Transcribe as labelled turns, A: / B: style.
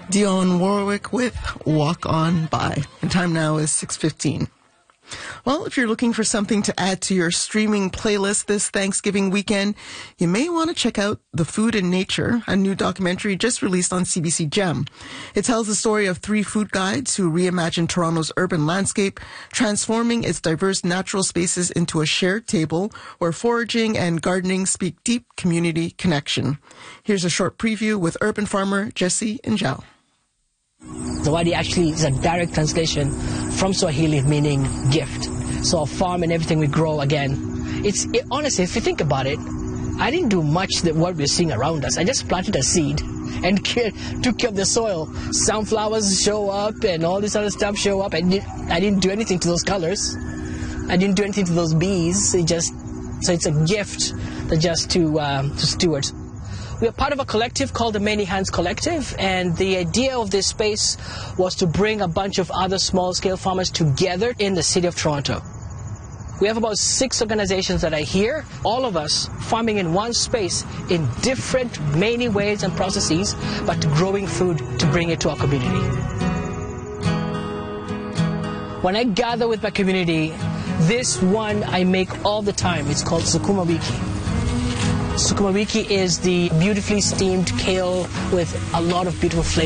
A: Dionne Warwick with Walk On By. And time now is 6:15. Well, if you're looking for something to add to your streaming playlist this Thanksgiving weekend, you may want to check out The Food in Nature, a new documentary just released on CBC Gem. It tells the story of 3 food guides who reimagine Toronto's urban landscape, transforming its diverse natural spaces into a shared table where foraging and gardening speak deep community connection. Here's a short preview with urban farmer Jesse Njau.
B: Zawadi actually is a direct translation from Swahili meaning gift. So our farm and everything we grow, again, honestly, if you think about it, I didn't do much that what we're seeing around us. I just planted a seed and took care of the soil. Sunflowers show up and all this other stuff show up. I didn't do anything to those colors. I didn't do anything to those bees. So it's a gift that just to steward. We are part of a collective called the Many Hands Collective, and the idea of this space was to bring a bunch of other small-scale farmers together in the city of Toronto. We have about 6 organizations that are here, all of us farming in one space in different, many ways and processes, but growing food to bring it to our community. When I gather with my community, this one I make all the time. It's called Sukuma Wiki. Sukuma Wiki is the beautifully steamed kale with a lot of beautiful flavor.